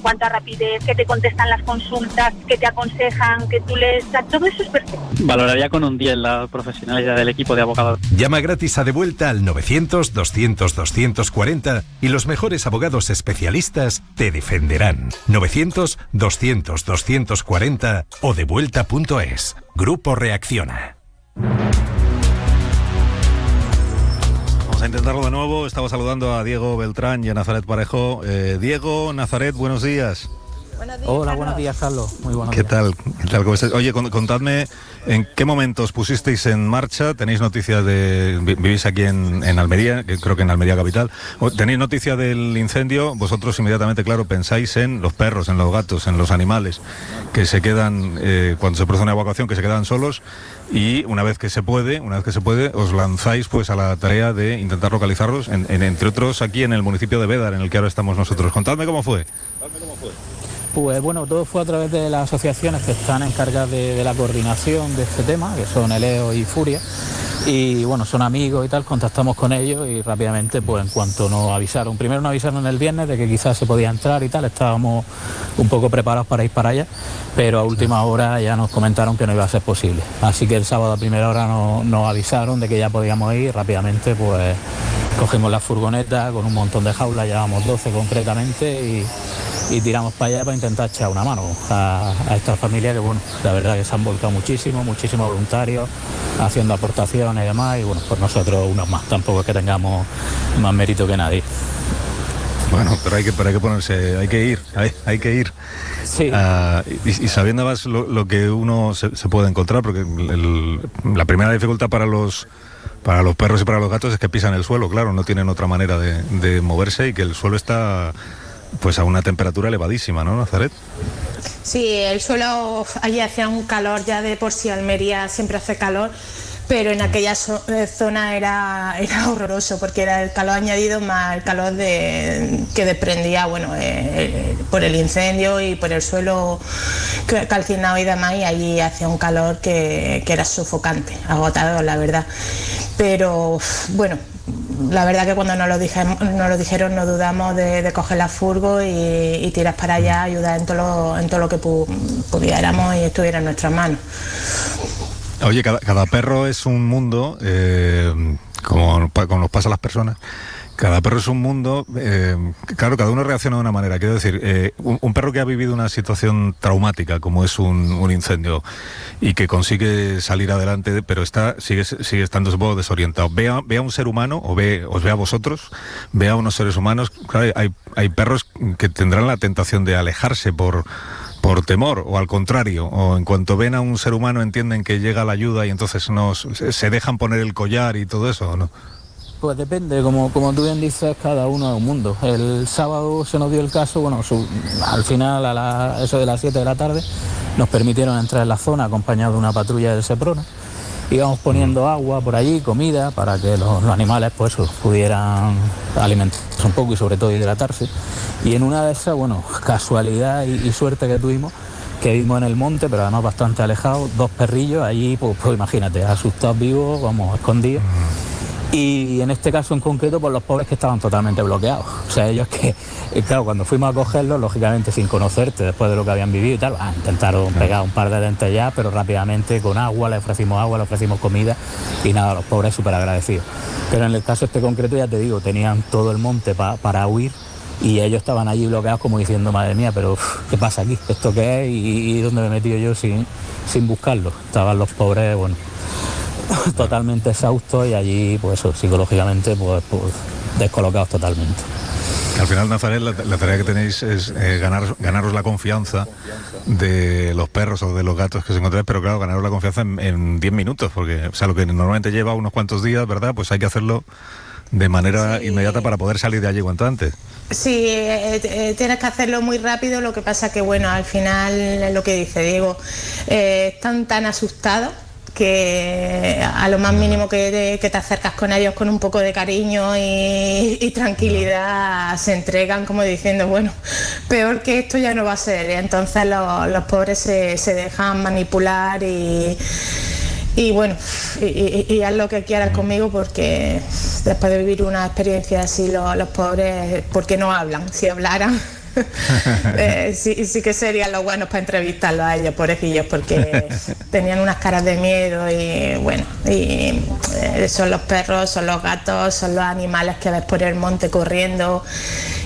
cuanto a rapidez, que te contestan las consultas, que te aconsejan, que tú les... Todo eso es perfecto. Valoraría con un 10 la profesionalidad del equipo de abogados. Llama gratis a Devuelta al 900-200-240 y los mejores abogados especialistas te defenderán. 900-200-240 o devuelta.es. Grupo Reacciona. Vamos a intentarlo de nuevo. Estaba saludando a Diego Beltrán y a Nazaret Parejo. Diego, Nazaret, buenos días. Buenos días, hola, Carlos. buenos días, Carlos. Muy buenos días. ¿Qué tal? ¿Cómo estáis? Oye, contadme, ¿en qué momentos pusisteis en marcha? ¿Tenéis noticia de... Vivís aquí en Almería, que creo que en Almería capital. ¿Tenéis noticia del incendio? Vosotros inmediatamente, claro, pensáis en los perros, en los gatos, en los animales que se quedan, cuando se produce una evacuación, que se quedan solos, y una vez que se puede, os lanzáis pues a la tarea de intentar localizarlos, entre otros aquí en el municipio de Bédar, en el que ahora estamos nosotros. Contadme cómo fue. Pues bueno, todo fue a través de las asociaciones que están encargadas de la coordinación de este tema, que son Eleo y Furia, y bueno, son amigos y tal, contactamos con ellos y rápidamente, pues en cuanto nos avisaron, primero nos avisaron el viernes de que quizás se podía entrar y tal, estábamos un poco preparados para ir para allá, pero a última hora ya nos comentaron que no iba a ser posible, así que el sábado a primera hora nos avisaron de que ya podíamos ir, rápidamente pues cogimos la furgoneta con un montón de jaulas, llevamos 12 concretamente y tiramos para allá para intentar echar una mano a esta familia que, bueno, la verdad que se han volcado muchísimos voluntarios haciendo aportaciones y demás, y bueno, por nosotros unos más, tampoco es que tengamos más mérito que nadie. Bueno, pero hay que ponerse, hay que ir. Sí. Y sabiendo más lo que uno se puede encontrar, porque la primera dificultad para los perros y para los gatos es que pisan el suelo, claro, no tienen otra manera de moverse y que el suelo está pues a una temperatura elevadísima, ¿no, Nazaret? Sí, el suelo allí hacía un calor, ya de por sí Almería siempre hace calor, pero en aquella zona era horroroso porque era el calor añadido más el calor que desprendía, bueno, por el incendio y por el suelo calcinado y demás, y allí hacía un calor que era sofocante, agotador, la verdad. Pero bueno, la verdad que cuando nos lo dijeron no dudamos de coger la furgo y tirar para allá, ayudar en todo lo que pudiéramos y estuviera en nuestras manos. Oye, cada perro es un mundo, como nos pasa a las personas. Cada perro es un mundo, claro, cada uno reacciona de una manera. Quiero decir, un perro que ha vivido una situación traumática, como es un incendio, y que consigue salir adelante, pero sigue estando un poco desorientado. Ve a un ser humano, os ve a vosotros, ve a unos seres humanos. Claro, hay perros que tendrán la tentación de alejarse por temor, o al contrario, o en cuanto ven a un ser humano entienden que llega la ayuda y entonces se dejan poner el collar y todo eso, ¿o no? Pues depende, como tú bien dices, cada uno es un mundo. El sábado se nos dio el caso, bueno, al final eso de las 7 de la tarde nos permitieron entrar en la zona acompañados de una patrulla del Seprona. Íbamos poniendo agua por allí, comida, para que los animales pues pudieran alimentarse un poco y sobre todo hidratarse. Y en una de esas, bueno, casualidad y suerte que tuvimos, que vimos en el monte, pero además bastante alejados, 2 perrillos allí, pues imagínate, asustados vivos, vamos, escondidos. Y en este caso en concreto, pues los pobres que estaban totalmente bloqueados. O sea, ellos que, claro, cuando fuimos a cogerlos, lógicamente sin conocerte, después de lo que habían vivido y tal, intentaron pegar un par de dentes ya, pero rápidamente con agua, le ofrecimos comida y nada, los pobres súper agradecidos. Pero en el caso este concreto, ya te digo, tenían todo el monte para huir y ellos estaban allí bloqueados como diciendo, madre mía, pero ¿qué pasa aquí? ¿Esto qué es? ¿Y dónde me he metido yo sin buscarlo? Estaban los pobres, bueno, totalmente exhaustos y allí, pues eso, psicológicamente, pues descolocados totalmente. Al final, Nazaret, la tarea que tenéis es ganaros la confianza de los perros o de los gatos que os encontráis, pero claro, ganaros la confianza en 10 minutos, porque, o sea, lo que normalmente lleva unos cuantos días, ¿verdad? Pues hay que hacerlo de manera inmediata para poder salir de allí cuanto antes. Sí, tienes que hacerlo muy rápido, lo que pasa que, bueno, al final, lo que dice Diego, están tan asustados que a lo más mínimo que te acercas con ellos con un poco de cariño y tranquilidad, se entregan como diciendo, bueno, peor que esto ya no va a ser. Y entonces los pobres se dejan manipular y bueno, y haz lo que quieras conmigo, porque después de vivir una experiencia así, los pobres, ¿por qué no hablan? Si hablaran, sí que serían los buenos para entrevistarlos a ellos, pobrecillos, porque tenían unas caras de miedo y bueno, son los perros, son los gatos, son los animales que ves por el monte corriendo